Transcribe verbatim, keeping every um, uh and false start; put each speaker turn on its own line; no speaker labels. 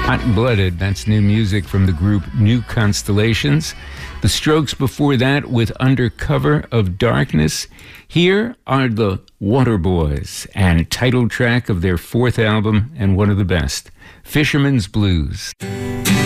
Hot-Blooded, that's new music from the group New Constellations. The Strokes before that with Under Cover of Darkness. Here are the Waterboys and title track of their fourth album and one of the best, Fisherman's Blues.